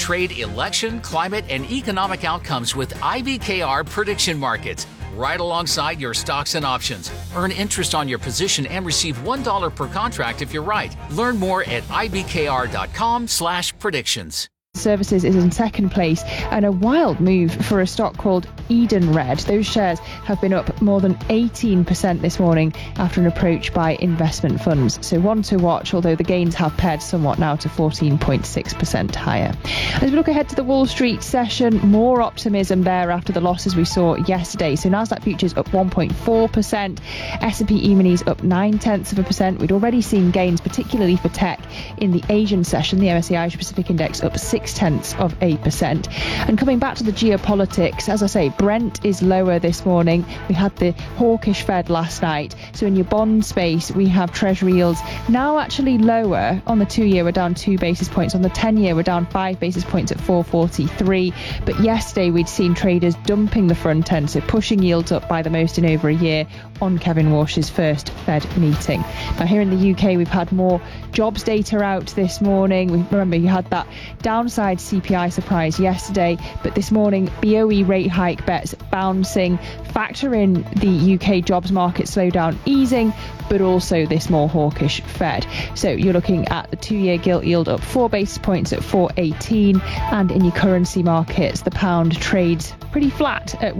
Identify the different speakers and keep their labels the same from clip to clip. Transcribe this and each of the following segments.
Speaker 1: trade, election, climate, and economic outcomes with IBKR prediction markets, right alongside your stocks and options. Earn interest on your position and receive $1 per contract if you're right. Learn more at ibkr.com/predictions.
Speaker 2: Services is in second place, and a wild move for a stock called Edenred. Those shares have been up more than 18% this morning after an approach by investment funds. So one to watch, although the gains have pared somewhat now to 14.6% higher. As we look ahead to the Wall Street session, more optimism there after the losses we saw yesterday. So Nasdaq futures up 1.4%, S&P E-minis up 0.9%. We'd already seen gains, particularly for tech, in the Asian session. The MSCI Asia Pacific Index up 0.6%. And coming back to the geopolitics, as I say, Brent is lower this morning. We had the hawkish Fed last night. So in your bond space, we have Treasury yields now actually lower. On the 2-year, we're down 2 basis points. On the 10-year, we're down 5 basis points at 4.43. But yesterday, we'd seen traders dumping the front end, so pushing yields up by the most in over a year on Kevin Walsh's first Fed meeting. Now, here in the UK, we've had more jobs data out this morning. Remember, you had that downside CPI surprise yesterday, but this morning, BOE rate hike bets bouncing. Factor in the UK jobs market slowdown easing, but also this more hawkish Fed. So you're looking at the 2-year gilt yield up 4 basis points at 4.18, and in your currency markets, the pound trades pretty flat at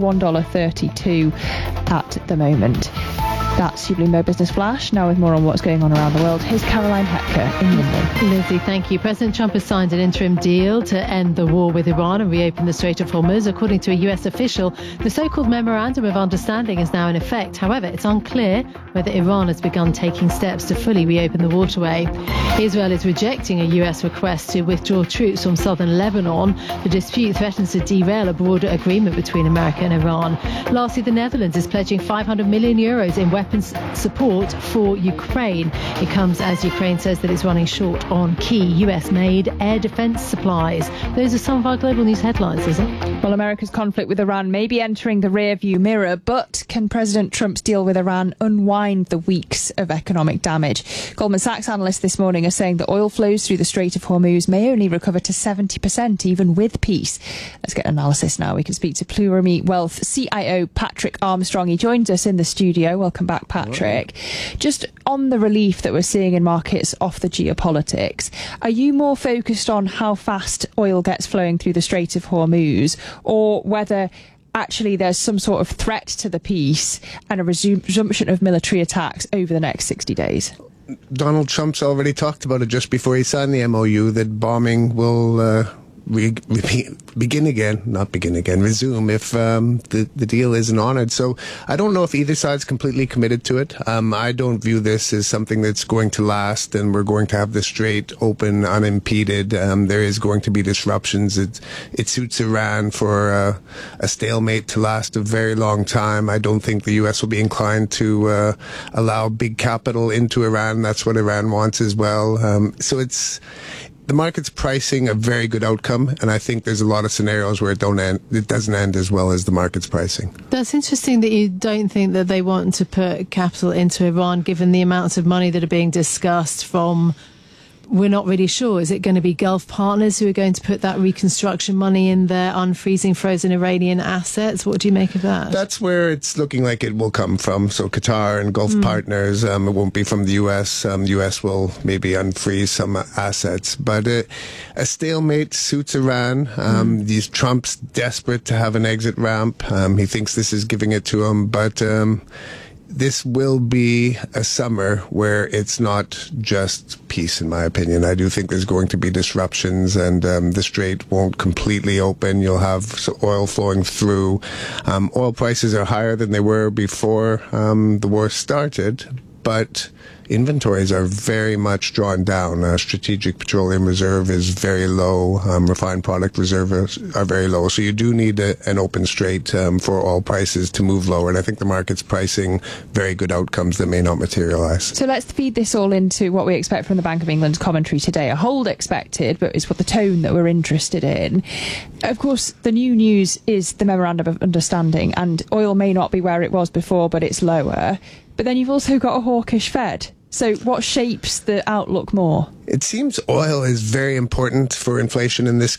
Speaker 2: $1.32 at the moment. That's your Bloomberg Business Flash. Now with more on what's going on around the world, here's Caroline Hepker in London.
Speaker 3: Lizzie, thank you. President Trump has signed an interim deal to end the war with Iran and reopen the Strait of Hormuz. According to a US official, the so-called Memorandum of Understanding is now in effect. However, it's unclear whether Iran has begun taking steps to fully reopen the waterway. Israel is rejecting a US request to withdraw troops from southern Lebanon. The dispute threatens to derail a broader agreement between America and Iran. Lastly, the Netherlands is pledging €500 million in weapons support for Ukraine. It comes as Ukraine says that it's running short on key US-made air defence supplies. Those are some of our global news headlines, isn't it?
Speaker 2: Well, America's conflict with Iran may be entering the rearview mirror, but can President Trump's deal with Iran unwind the weeks of economic damage? Goldman Sachs analysts this morning are saying that oil flows through the Strait of Hormuz may only recover to 70% even with peace. Let's get analysis now. We can speak to Plurimi Wealth CIO Patrick Armstrong. He joins us in the studio. Welcome back, Patrick. Hello. Just on the relief that we're seeing in markets off the geopolitics, are you more focused on how fast oil gets flowing through the Strait of Hormuz, or whether actually there's some sort of threat to the peace and a resumption of military attacks over the next 60 days?
Speaker 4: Donald Trump's already talked about it just before he signed the MOU, that bombing will resume if the deal isn't honored. So I don't know if either side's completely committed to it. I don't view this as something that's going to last and we're going to have the strait open unimpeded. There is going to be disruptions. It suits Iran for a stalemate to last a very long time. I don't think the U.S. will be inclined to allow big capital into Iran. That's what Iran wants as well. The market's pricing a very good outcome, and I think there's a lot of scenarios where it doesn't end as well as the market's pricing.
Speaker 3: That's interesting that you don't think that they want to put capital into Iran, given the amounts of money that are being discussed from... We're not really sure. Is it going to be Gulf partners who are going to put that reconstruction money in there, unfreezing frozen Iranian assets? What do you make of that? That's
Speaker 4: where it's looking like it will come from. So Qatar and Gulf partners, it won't be from the U.S. The U.S. will maybe unfreeze some assets. But a stalemate suits Iran. Trump's desperate to have an exit ramp. He thinks this is giving it to him. But... this will be a summer where it's not just peace, in my opinion. I do think there's going to be disruptions and the strait won't completely open. You'll have oil flowing through. Oil prices are higher than they were before the war started, but inventories are very much drawn down. Strategic Petroleum Reserve is very low. Refined product reserves are very low. So you do need an open strait for oil prices to move lower. And I think the market's pricing very good outcomes that may not materialize.
Speaker 2: So let's feed this all into what we expect from the Bank of England's commentary today. A hold expected, but it's what the tone that we're interested in. Of course, the new news is the Memorandum of Understanding, and oil may not be where it was before, but it's lower. But then you've also got a hawkish Fed. So what shapes the outlook more?
Speaker 4: It seems oil is very important for inflation in this